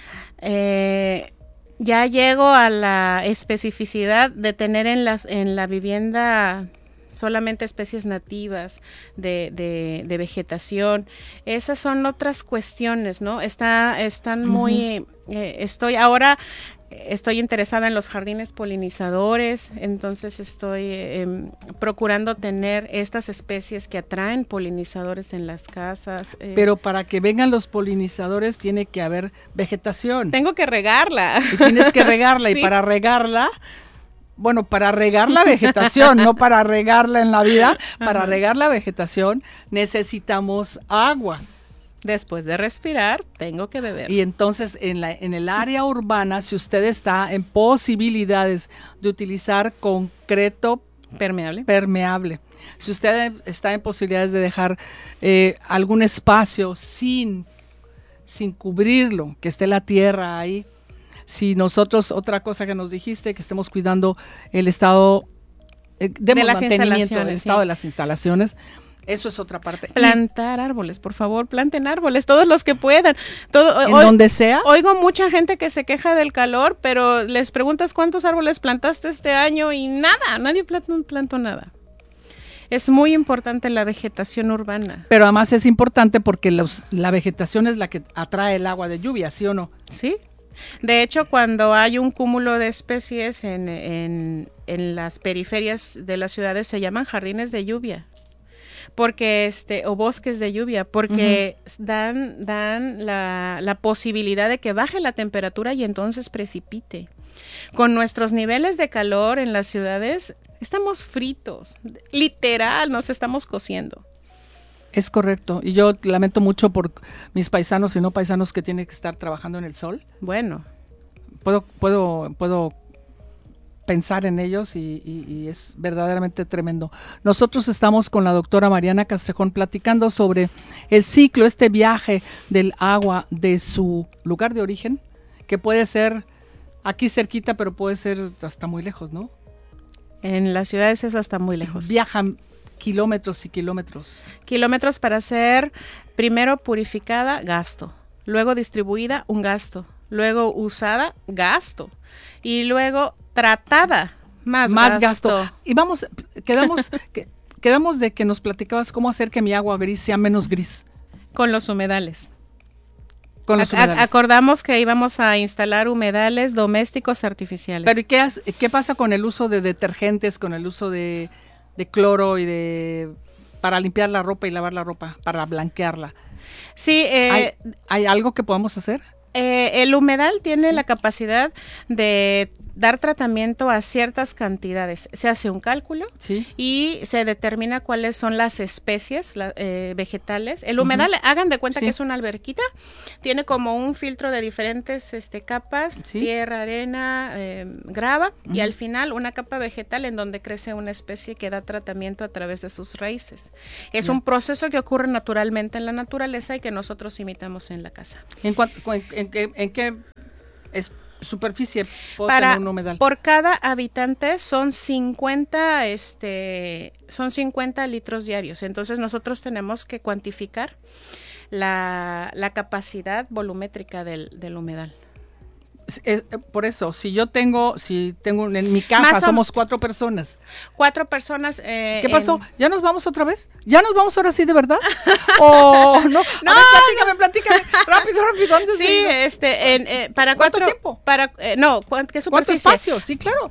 eh, ya llego a la especificidad de tener en, las, en la vivienda solamente especies nativas de, de, de vegetación. Esas son otras cuestiones, ¿no? Está, están uh-huh. muy... Eh, estoy ahora... Estoy interesada en los jardines polinizadores, entonces estoy eh, procurando tener estas especies que atraen polinizadores en las casas. Eh. Pero para que vengan los polinizadores tiene que haber vegetación. Tengo que regarla. Y tienes que regarla sí. y para regarla, bueno, para regar la vegetación, no para regarla en la vida, para Ajá. regar la vegetación necesitamos agua. Después de respirar, tengo que beber. Y entonces, en, la, en el área urbana, si usted está en posibilidades de utilizar concreto permeable, permeable. Si usted está en posibilidades de dejar eh, algún espacio sin, sin cubrirlo, que esté la tierra ahí. Si nosotros, otra cosa que nos dijiste, que estemos cuidando el estado eh, de, de mantenimiento, el estado sí. de las instalaciones. Eso es otra parte. Plantar árboles, por favor, planten árboles, todos los que puedan. Todo, en hoy, donde sea. Oigo mucha gente que se queja del calor, pero les preguntas cuántos árboles plantaste este año y nada, nadie plantó, plantó nada. Es muy importante la vegetación urbana. Pero además es importante porque los, la vegetación es la que atrae el agua de lluvia, ¿sí o no? Sí. De hecho, cuando hay un cúmulo de especies en, en, en las periferias de las ciudades, se llaman jardines de lluvia. Porque este, o bosques de lluvia, porque uh-huh. dan, dan la, la posibilidad de que baje la temperatura y entonces precipite. Con nuestros niveles de calor en las ciudades, estamos fritos, literal, nos estamos cociendo. Es correcto, y yo lamento mucho por mis paisanos y no paisanos que tienen que estar trabajando en el sol. Bueno. Puedo, puedo, puedo pensar en ellos y, y, y es verdaderamente tremendo. Nosotros estamos con la doctora Mariana Castrejón platicando sobre el ciclo, este viaje del agua de su lugar de origen, que puede ser aquí cerquita, pero puede ser hasta muy lejos, ¿no? En las ciudades es hasta muy lejos. Viajan kilómetros y kilómetros. Kilómetros para ser primero purificada, gasto. Luego distribuida, un gasto. Luego usada, gasto. Y luego tratada, más, más gasto. gasto. Y vamos, quedamos, que, quedamos de que nos platicabas cómo hacer que mi agua gris sea menos gris. Con los humedales. Con los humedales. Acordamos que íbamos a instalar humedales domésticos artificiales. Pero ¿y qué, has, qué pasa con el uso de detergentes, con el uso de, de cloro y de para limpiar la ropa y lavar la ropa, para blanquearla? Sí. Eh, ¿Hay, ¿Hay algo que podamos hacer? Eh, el humedal tiene sí. la capacidad de dar tratamiento a ciertas cantidades. Se hace un cálculo sí. y se determina cuáles son las especies la, eh, vegetales. El humedal, uh-huh. hagan de cuenta sí. que es una alberquita, tiene como un filtro de diferentes este, capas, sí. tierra, arena, eh, grava, uh-huh. y al final una capa vegetal en donde crece una especie que da tratamiento a través de sus raíces. Es yeah. un proceso que ocurre naturalmente en la naturaleza y que nosotros imitamos en la casa. ¿En, cuanto, en, en, en, en qué es superficie puedo para tener un humedal? Por cada habitante son cincuenta este son cincuenta litros diarios. Entonces nosotros tenemos que cuantificar la, la capacidad volumétrica del, del humedal. Es, es, por eso, si yo tengo, si tengo en mi casa Más somos cuatro personas. Cuatro personas. Eh, ¿Qué pasó? En... ¿Ya nos vamos otra vez? ¿Ya nos vamos ahora sí de verdad? ¿O no? No, a ver, platícame, no. platícame. Rápido, rápido. ¿Dónde sí, se este, en, eh, para ¿Cuánto cuatro, tiempo? Para, eh, no, ¿qué superficie? ¿Cuánto espacio? Sí, claro.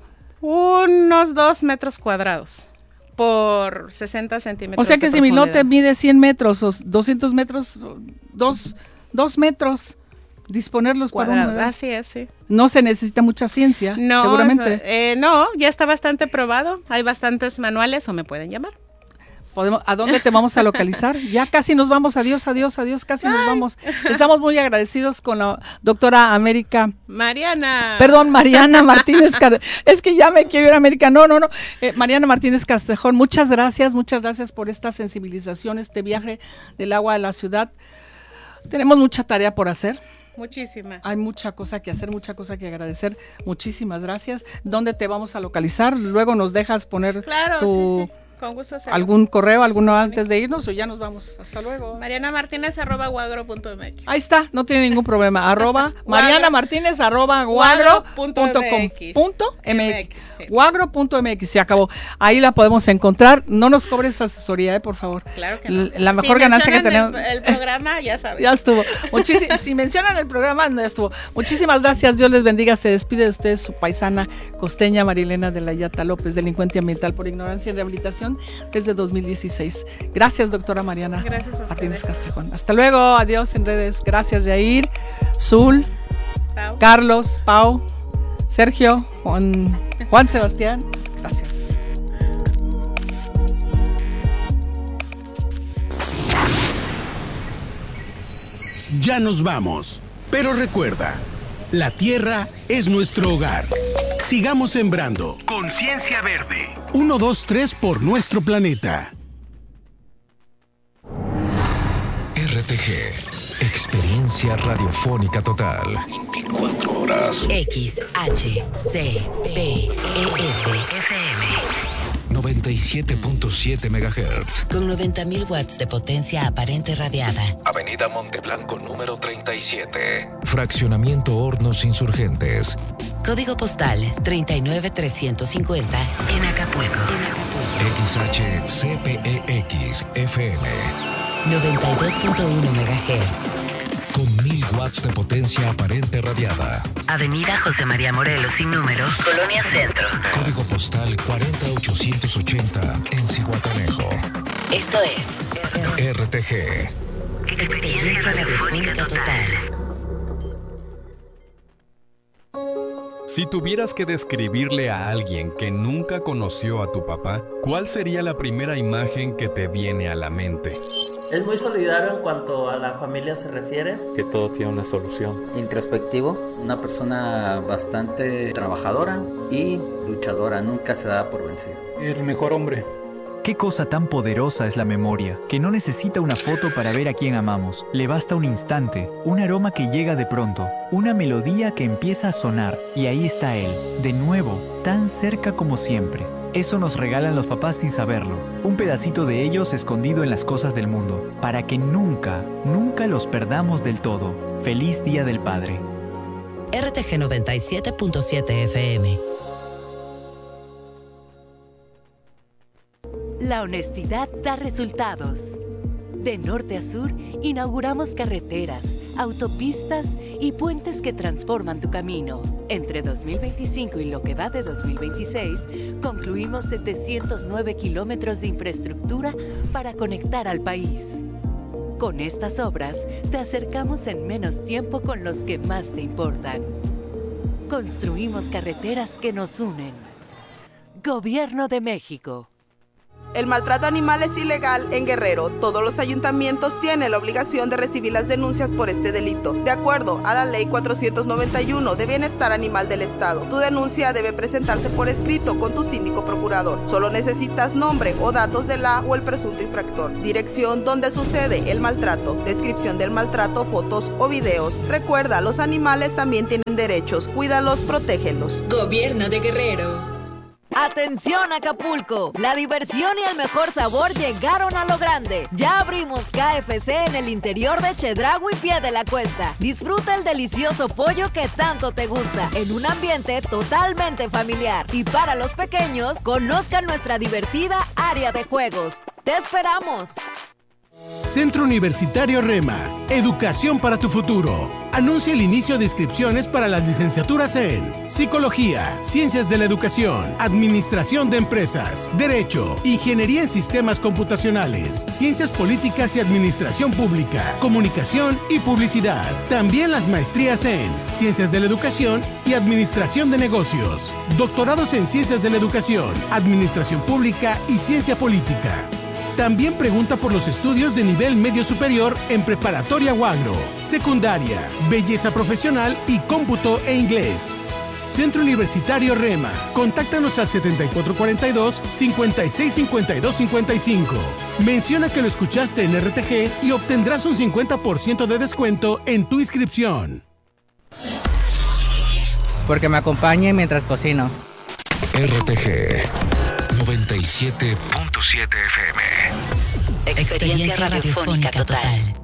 Unos dos metros cuadrados por sesenta centímetros. O sea que si mi lote mide cien metros o doscientos metros, dos, dos metros. Disponerlos cuadrados, para así es, sí. No se necesita mucha ciencia, no, seguramente. Eso, eh, no, ya está bastante probado. Hay bastantes manuales o me pueden llamar. Podemos, ¿a dónde te vamos a localizar? Ya casi nos vamos, adiós, adiós, adiós, casi Ay. nos vamos. Estamos muy agradecidos con la doctora América. Mariana. Perdón, Mariana Martínez. Es que ya me quiero ir a América. No, no, no. Eh, Mariana Martínez Castejón, muchas gracias, muchas gracias por esta sensibilización, este viaje del agua a la ciudad. Tenemos mucha tarea por hacer. Muchísima. Hay mucha cosa que hacer, mucha cosa que agradecer. Muchísimas gracias. ¿Dónde te vamos a localizar? Luego nos dejas poner claro, tu, sí, sí. Con gusto algún correo, alguno antes de irnos o ya nos vamos. Hasta luego. Mariana Martínez arroba guagro punto m x. Ahí está, no tiene ningún problema. Arroba Mariana Martínez arroba guagro punto com punto m x. Guagro punto m x, se acabó. Ahí la podemos encontrar. No nos cobres asesoría, eh, por favor. Claro que no. La mejor si ganancia que tenemos. El, el programa, ya sabes. Ya estuvo. Muchísimo. Si mencionan el programa, ya estuvo. Muchísimas gracias. Dios les bendiga. Se despide de ustedes su paisana costeña Marilena de la Yata López, delincuente ambiental por ignorancia y rehabilitación desde dos mil dieciséis. Gracias, doctora Mariana. Gracias a Martínez Castrejón. Hasta luego, adiós en redes. Gracias, Yair, Zul, Pau. Carlos, Pau, Sergio, Juan, Juan Sebastián. Gracias. Ya nos vamos, pero recuerda, la tierra es nuestro hogar. Sigamos sembrando. Conciencia Verde. uno, dos, tres por nuestro planeta. R T G. Experiencia radiofónica total. veinticuatro horas. X, H, C, P, E, S, F M. noventa y siete punto siete megahertz. Con noventa mil watts de potencia aparente radiada. Avenida Monteblanco número treinta y siete. Fraccionamiento Hornos Insurgentes. Código postal treinta y nueve trescientos cincuenta en Acapulco. En Acapulco. X H C P E X F M. noventa y dos punto uno megahertz. Con mil watts de potencia aparente radiada. Avenida José María Morelos sin número, Colonia Centro. Código postal cuarenta ochocientos ochenta en Zihuatanejo. Esto es R T G. Experiencia radiofónica total. Si tuvieras que describirle a alguien que nunca conoció a tu papá, ¿cuál sería la primera imagen que te viene a la mente? Es muy solidario en cuanto a la familia se refiere. Que todo tiene una solución. Introspectivo, una persona bastante trabajadora y luchadora, nunca se da por vencido. El mejor hombre. Qué cosa tan poderosa es la memoria, que no necesita una foto para ver a quién amamos. Le basta un instante, un aroma que llega de pronto, una melodía que empieza a sonar, y ahí está él, de nuevo, tan cerca como siempre. Eso nos regalan los papás sin saberlo, un pedacito de ellos escondido en las cosas del mundo, para que nunca, nunca los perdamos del todo. Feliz Día del Padre. R T G noventa y siete punto siete F M. La honestidad da resultados. De norte a sur, inauguramos carreteras, autopistas y puentes que transforman tu camino. Entre dos mil veinticinco y lo que va de dos mil veintiséis, concluimos setecientos nueve kilómetros de infraestructura para conectar al país. Con estas obras, te acercamos en menos tiempo con los que más te importan. Construimos carreteras que nos unen. Gobierno de México. El maltrato animal es ilegal en Guerrero. Todos los ayuntamientos tienen la obligación de recibir las denuncias por este delito. De acuerdo a la Ley cuatrocientos noventa y uno de Bienestar Animal del Estado, tu denuncia debe presentarse por escrito con tu síndico procurador. Solo necesitas nombre o datos de la o el presunto infractor, dirección donde sucede el maltrato, descripción del maltrato, fotos o videos. Recuerda, los animales también tienen derechos. Cuídalos, protégelos. Gobierno de Guerrero. ¡Atención, Acapulco! La diversión y el mejor sabor llegaron a lo grande. Ya abrimos K F C en el interior de Chedraui, Pie de la Cuesta. Disfruta el delicioso pollo que tanto te gusta, en un ambiente totalmente familiar. Y para los pequeños, conozcan nuestra divertida área de juegos. ¡Te esperamos! Centro Universitario Rema, educación para tu futuro. Anuncia el inicio de inscripciones para las licenciaturas en Psicología, Ciencias de la Educación, Administración de Empresas, Derecho, Ingeniería en Sistemas Computacionales, Ciencias Políticas y Administración Pública, Comunicación y Publicidad. También las maestrías en Ciencias de la Educación y Administración de Negocios, doctorados en Ciencias de la Educación, Administración Pública y Ciencia Política. También pregunta por los estudios de nivel medio superior en preparatoria o agro, secundaria, belleza profesional y cómputo e inglés. Centro Universitario Rema. Contáctanos al setenta y cuatro cuarenta y dos, cincuenta y seis cincuenta y dos cincuenta y cinco. Menciona que lo escuchaste en R T G y obtendrás un cincuenta por ciento de descuento en tu inscripción. Porque me acompañe mientras cocino. R T G noventa y siete punto siete F M. Experiencia radiofónica total.